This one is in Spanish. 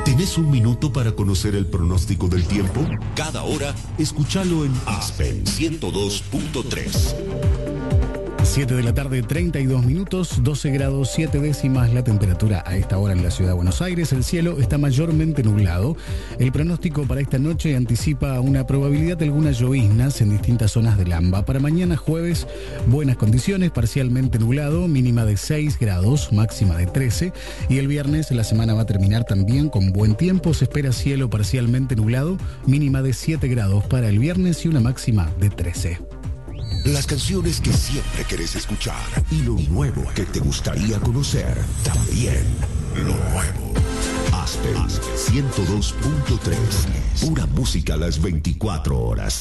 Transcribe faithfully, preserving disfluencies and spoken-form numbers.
¿Tenés un minuto para conocer el pronóstico del tiempo? Cada hora, escúchalo en Aspen ciento dos punto tres. siete de la tarde, treinta y dos minutos, doce grados, siete décimas la temperatura a esta hora en la ciudad de Buenos Aires. El cielo está mayormente nublado. El pronóstico para esta noche anticipa una probabilidad de algunas lloviznas en distintas zonas del AMBA. Para mañana jueves, buenas condiciones, parcialmente nublado, mínima de seis grados, máxima de trece. Y el viernes la semana va a terminar también con buen tiempo. Se espera cielo parcialmente nublado, mínima de siete grados para el viernes y una máxima de trece. Las canciones que siempre querés escuchar y lo nuevo que te gustaría conocer. También lo nuevo. Aspen ciento dos punto tres. Pura música a las veinticuatro horas.